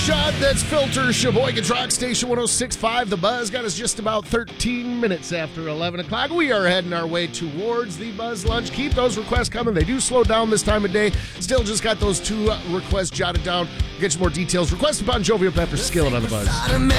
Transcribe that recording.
Shot, that's Filter, Sheboygan's Rock Station 106.5. The Buzz got us just about 13 minutes after 11 o'clock. We are heading our way towards the Buzz Lunch. Keep those requests coming. They do slow down this time of day. Still just got those two requests jotted down. We'll get you more details. Request upon Jovial Pepper Skillet on the Buzz.